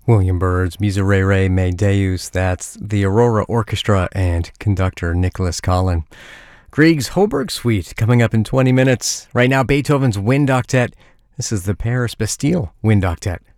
William Byrd's Miserere Me Deus. That's the Aurora Orchestra and conductor Nicholas Collin. Grieg's Hoburg Suite coming up in 20 minutes. Right now, Beethoven's Wind Octet. This is the Paris Bastille Wind Octet.